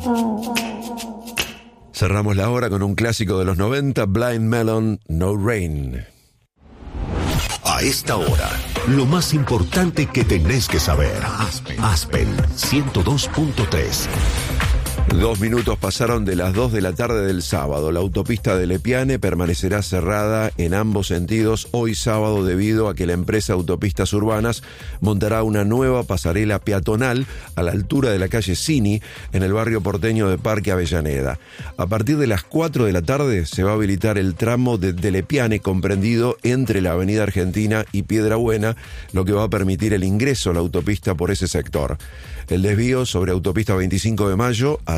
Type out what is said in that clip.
Cerramos la hora con un clásico de los 90, Blind Melon, No Rain. A esta hora, lo más importante que tenés que saber. Aspen 102.3. 2 minutos pasaron de las 2 de la tarde del sábado. La autopista de Lepiane permanecerá cerrada en ambos sentidos hoy sábado debido a que la empresa Autopistas Urbanas montará una nueva pasarela peatonal a la altura de la calle Cini en el barrio porteño de Parque Avellaneda. A partir de las 4 de la tarde se va a habilitar el tramo de Lepiane comprendido entre la Avenida Argentina y Piedrabuena, lo que va a permitir el ingreso a la autopista por ese sector. El desvío sobre Autopista 25 de Mayo